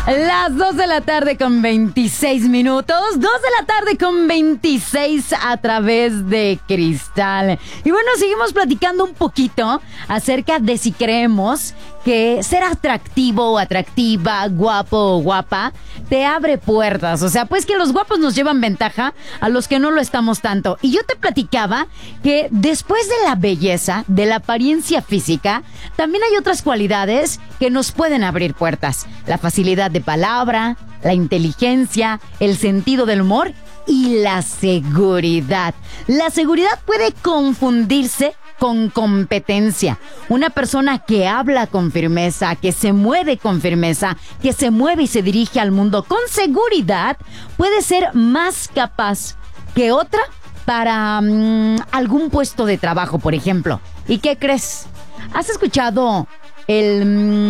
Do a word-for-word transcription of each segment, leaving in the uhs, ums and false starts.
Las dos de la tarde con veintiséis minutos. dos de la tarde con veintiséis a través de Cristal. Y bueno, seguimos platicando un poquito acerca de si creemos que ser atractivo o atractiva, guapo o guapa, te abre puertas. O sea, pues que los guapos nos llevan ventaja a los que no lo estamos tanto. Y yo te platicaba que después de la belleza, de la apariencia física, también hay otras cualidades que nos pueden abrir puertas. La facilidad de palabra, la inteligencia, el sentido del humor y la seguridad. La seguridad puede confundirse con competencia. Una persona que habla con firmeza, que se mueve con firmeza, que se mueve y se dirige al mundo con seguridad, puede ser más capaz que otra para um, algún puesto de trabajo, por ejemplo. ¿Y qué crees? ¿Has escuchado el...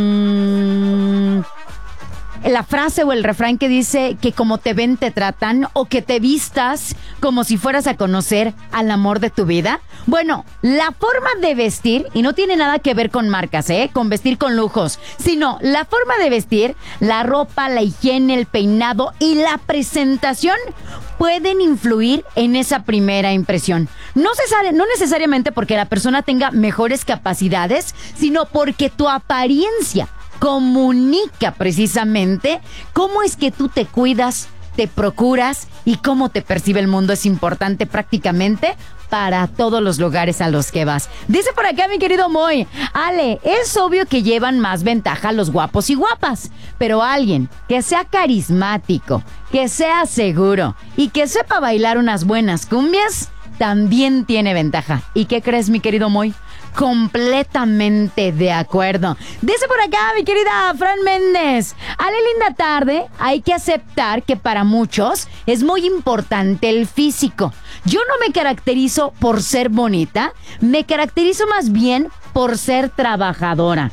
Um, la frase o el refrán que dice que como te ven te tratan, o que te vistas como si fueras a conocer al amor de tu vida? Bueno, la forma de vestir, y no tiene nada que ver con marcas, ¿eh? Con vestir con lujos, sino la forma de vestir, la ropa, la higiene, el peinado y la presentación pueden influir en esa primera impresión. No, cesar- no necesariamente porque la persona tenga mejores capacidades, sino porque tu apariencia comunica precisamente cómo es que tú te cuidas, te procuras y cómo te percibe el mundo. Es importante prácticamente para todos los lugares a los que vas. Dice por acá mi querido Moy: Ale, es obvio que llevan más ventaja los guapos y guapas, pero alguien que sea carismático, que sea seguro y que sepa bailar unas buenas cumbias, también tiene ventaja. ¿Y qué crees, mi querido Moy? Completamente de acuerdo. Dice por acá mi querida Fran Méndez: Ale, linda tarde. Hay que aceptar que para muchos es muy importante el físico. Yo no me caracterizo por ser bonita, me caracterizo más bien por ser trabajadora.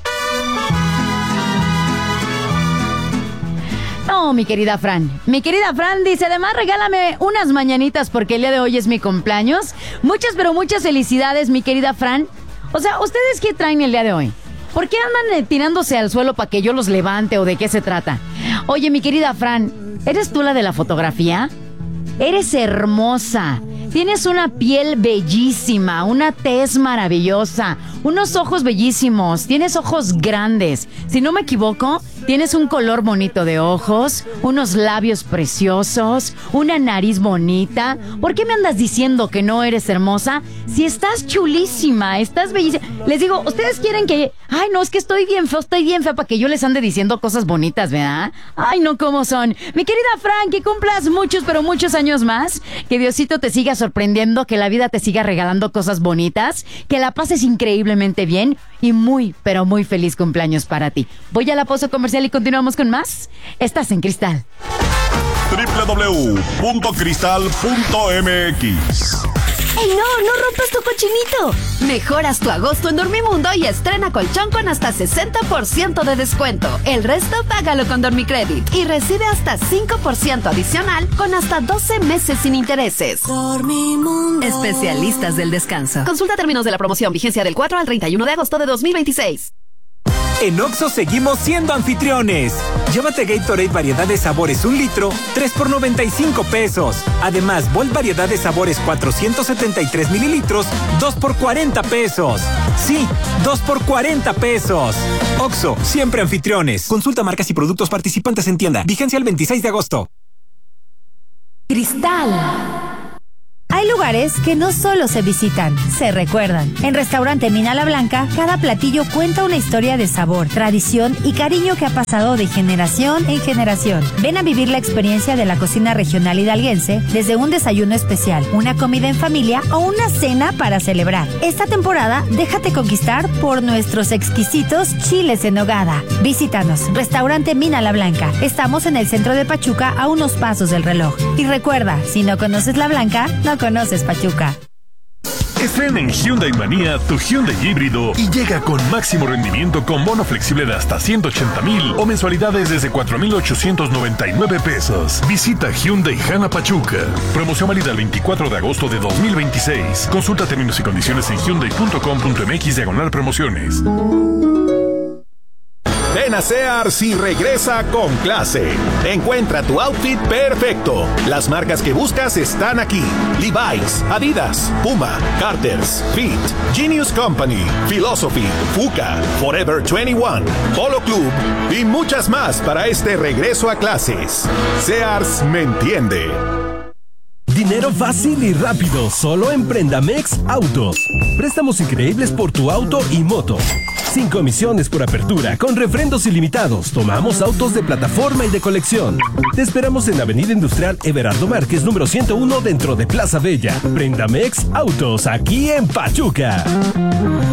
No, mi querida Fran. Mi querida Fran dice: además, regálame unas mañanitas porque el día de hoy es mi cumpleaños. Muchas, pero muchas felicidades, mi querida Fran. O sea, ¿ustedes qué traen el día de hoy? ¿Por qué andan eh, tirándose al suelo para que yo los levante, o de qué se trata? Oye, mi querida Fran, ¿eres tú la de la fotografía? Eres hermosa. Tienes una piel bellísima, una tez maravillosa, unos ojos bellísimos, tienes ojos grandes. Si no me equivoco, tienes un color bonito de ojos, unos labios preciosos, una nariz bonita. ¿Por qué me andas diciendo que no eres hermosa? Si estás chulísima, estás bellísima. Les digo, ustedes quieren que... Ay, no, es que estoy bien feo, estoy bien fea para que yo les ande diciendo cosas bonitas, ¿verdad? Ay, no, ¿cómo son? Mi querida Fran, que cumplas muchos, pero muchos años más. Que Diosito te siga sorprendiendo, que la vida te siga regalando cosas bonitas, que la pases increíblemente bien y muy, pero muy feliz cumpleaños para ti. Voy a la pausa comercial y continuamos con más. Estás en Cristal. doble u doble u doble u punto cristal punto m x. ¡Ey, no! ¡No rompas tu cochinito! Mejoras tu agosto en Dormimundo y estrena colchón con hasta sesenta por ciento de descuento. El resto págalo con Dormicredit y recibe hasta cinco por ciento adicional con hasta doce meses sin intereses. Dormimundo. Especialistas del descanso. Consulta términos de la promoción. Vigencia del cuatro al treinta y uno de agosto de dos mil veintiséis. En Oxxo seguimos siendo anfitriones. Llévate Gatorade variedad de sabores un litro, tres por noventa y cinco pesos. Además, Volt variedad de sabores cuatrocientos setenta y tres mililitros, dos por cuarenta pesos. Sí, dos por cuarenta pesos. Oxxo, siempre anfitriones. Consulta marcas y productos participantes en tienda. Vigencia el veintiséis de agosto. Cristal. Hay lugares que no solo se visitan, se recuerdan. En Restaurante Mina La Blanca, cada platillo cuenta una historia de sabor, tradición y cariño que ha pasado de generación en generación. Ven a vivir la experiencia de la cocina regional hidalguense, desde un desayuno especial, una comida en familia o una cena para celebrar. Esta temporada, déjate conquistar por nuestros exquisitos chiles en nogada. Visítanos, Restaurante Mina La Blanca. Estamos en el centro de Pachuca, a unos pasos del reloj. Y recuerda, si no conoces La Blanca, no conoces Pachuca. Estrena en Hyundai Manía tu Hyundai híbrido y llega con máximo rendimiento con bono flexible de hasta ciento ochenta mil o mensualidades desde cuatro mil ochocientos noventa y nueve pesos. Visita Hyundai Jana Pachuca. Promoción válida el veinticuatro de agosto de dos mil veintiséis. Consulta términos y condiciones en hyundai punto com punto m x diagonal promociones. Ven a Sears y regresa con clase. Encuentra tu outfit perfecto. Las marcas que buscas están aquí: Levi's, Adidas, Puma, Carter's, Fit, Genius Company, Philosophy, Fuka, Forever veintiuno, Polo Club y muchas más para este regreso a clases. Sears me entiende. Dinero fácil y rápido, solo en Prendamex Autos. Préstamos increíbles por tu auto y moto. Sin comisiones por apertura, con refrendos ilimitados. Tomamos autos de plataforma y de colección. Te esperamos en Avenida Industrial Everardo Márquez, número ciento uno, dentro de Plaza Bella. Prendamex Autos, aquí en Pachuca.